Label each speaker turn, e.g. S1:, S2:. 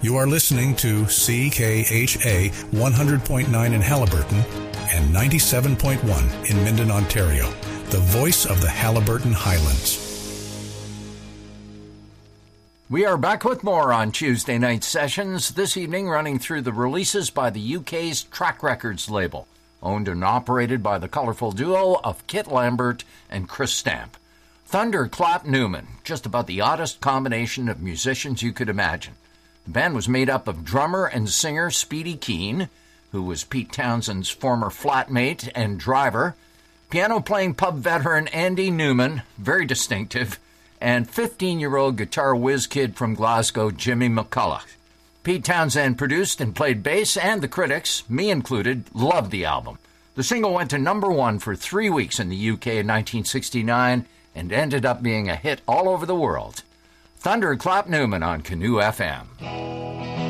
S1: You are listening to CKHA 100.9 in Haliburton and 97.1 in Minden, Ontario, the voice of the Haliburton Highlands.
S2: We are back with more on Tuesday Night Sessions, this evening running through the releases by the UK's Track Records label, owned and operated by the colourful duo of Kit Lambert and Chris Stamp. Thunderclap Newman, just about the oddest combination of musicians you could imagine. The band was made up of drummer and singer Speedy Keene, who was Pete Townshend's former flatmate and driver, piano-playing pub veteran Andy Newman, very distinctive, and 15-year-old guitar whiz kid from Glasgow, Jimmy McCulloch. Pete Townshend produced and played bass, and the critics, me included, loved the album. The single went to number 1 for 3 weeks in the UK in 1969 and ended up being a hit all over the world. Thunderclap Newman on Canoe FM.